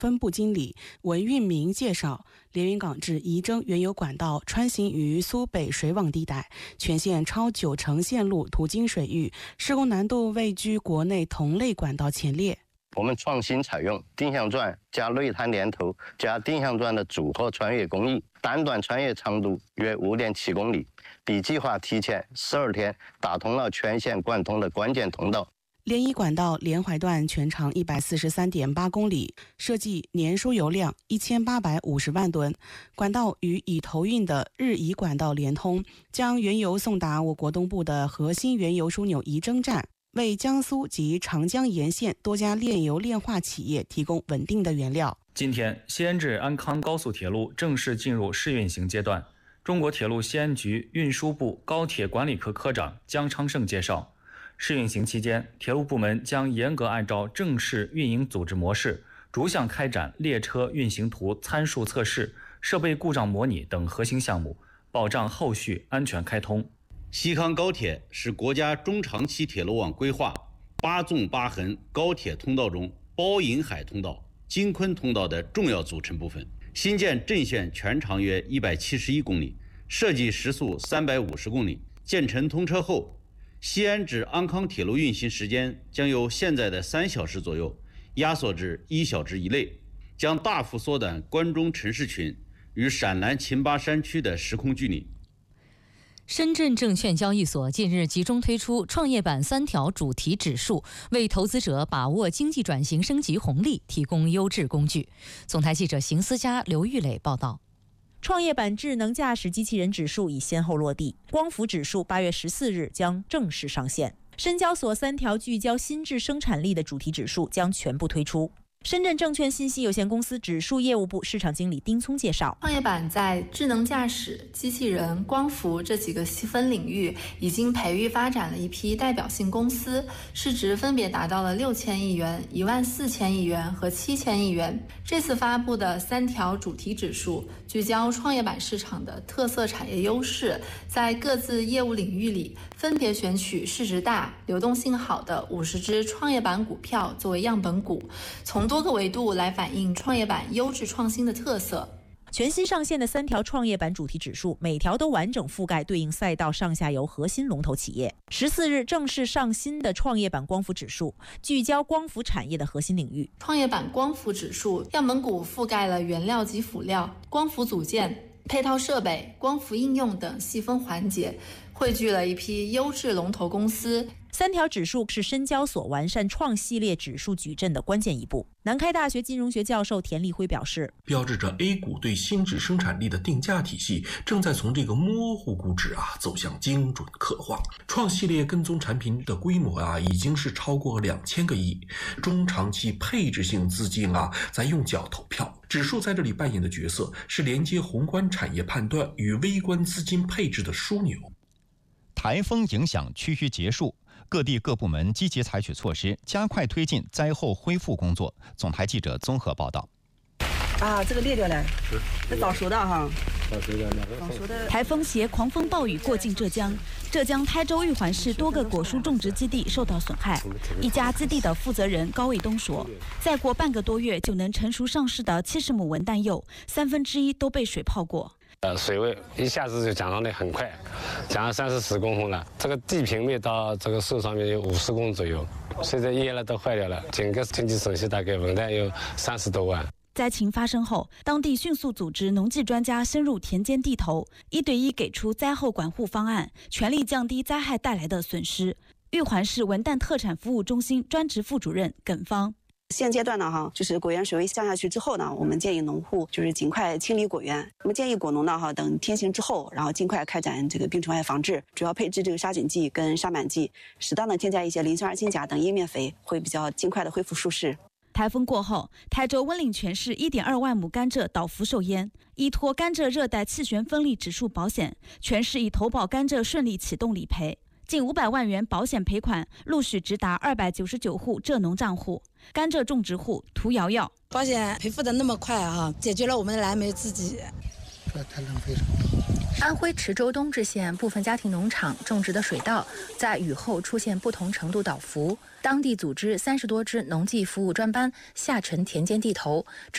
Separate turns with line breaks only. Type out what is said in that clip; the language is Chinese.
分部经理文运明介绍，连云港至仪征原有管道穿行于苏北水网地带，全线超90%线路途经水域，施工难度位居国内同类管道前列。
我们创新采用定向钻加内滩连头加定向钻的组合穿越工艺，单段穿越长度约5.7公里，比计划提前12天打通了全线贯通的关键通道。
连一管道连淮段全长143.8公里，设计年输油量1850万吨。管道与已投运的日宜管道连通，将原油送达我国东部的核心原油枢纽仪征站，为江苏及长江沿线多家炼油炼化企业提供稳定的原料。
今天，西安至安康高速铁路正式进入试运行阶段。中国铁路西安局运输部高铁管理科科长姜昌胜介绍，试运行期间，铁路部门将严格按照正式运营组织模式，逐项开展列车运行图参数测试、设备故障模拟等核心项目，保障后续安全开通。
西康高铁是国家中长期铁路网规划8纵8横高铁通道中包银海通道、京昆通道的重要组成部分。新建正线全长约171公里，设计时速350公里。建成通车后，西安至安康铁路运行时间将由现在的3小时左右压缩至1小时以内，将大幅缩短关中城市群与陕南秦巴山区的时空距离。
深圳证券交易所近日集中推出创业板3条主题指数，为投资者把握经济转型升级红利提供优质工具。总台记者邢思佳、刘玉磊报道。
创业板智能驾驶机器人指数已先后落地，光伏指数8月14日将正式上线。深交所3条聚焦新质生产力的主题指数将全部推出。深圳证券信息有限公司指数业务部市场经理丁聪介绍，
创业板在智能驾驶、机器人、光伏这几个细分领域已经培育发展了一批代表性公司，市值分别达到了6000亿元、14000亿元和7000亿元。这次发布的3条主题指数聚焦创业板市场的特色产业优势，在各自业务领域里分别选取市值大、流动性好的50只创业板股票作为样本股，从多个维度来反映创业板优质创新的特色。
全新上线的3条创业板主题指数，每条都完整覆盖对应赛道上下游核心龙头企业。14日正式上新的创业板光伏指数，聚焦光伏产业的核心领域。
创业板光伏指数样本股覆盖了原料及辅料、光伏组件、配套设备、光伏应用等细分环节，汇聚了一批优质龙头公司。
3条指数是深交所完善创系列指数矩阵的关键一步。南开大学金融学教授田立辉表示，
标志着 A 股对新质生产力的定价体系正在从这个模糊估值走向精准刻画。创系列跟踪产品的规模已经是超过2000个亿，中长期配置性资金在用脚投票。指数在这里扮演的角色是连接宏观产业判断与微观资金配置的枢纽。
台风影响趋于结束，各地各部门积极采取措施，加快推进灾后恢复工作。总台记者综合报道。
这个裂掉了，这早熟的哈。
台风携狂风暴雨过境浙江，浙江台州玉环市多个果蔬种植基地受到损害。一家基地的负责人高卫东说，再过半个多月就能成熟上市的70亩文旦柚，1/3都被水泡过。
水位一下子就涨上来很快，涨了30-40公分了。这个地平面到这个树上面有50公左右，现在叶了都坏掉了，整个经济损失大概文旦有30多万。
灾情发生后，当地迅速组织农技专家深入田间地头，1对1给出灾后管护方案，全力降低灾害带来的损失。玉环市文旦特产服务中心专职副主任耿芳。
现阶段呢，就是果园水位降下去之后呢，我们建议农户就是尽快清理果园。我们建议果农呢，等天晴之后，然后尽快开展这个病虫害防治，主要配置这个杀菌剂跟杀螨剂，适当的添加一些磷酸二氢钾等叶面肥，会比较尽快的恢复舒适。
台风过后，台州温岭全市1.2万亩甘蔗倒伏受淹。依托甘蔗热带气旋风力指数保险，全市已投保甘蔗顺利启动理赔，近500万元保险赔款陆续直达299户蔗农账户。甘蔗种植户涂瑶瑶，
保险赔付的那么快解决了我们的燃眉之急。
这太浪费了。
安徽池州东至县部分家庭农场种植的水稻在雨后出现不同程度倒伏，当地组织30多支农技服务专班下沉田间地头，指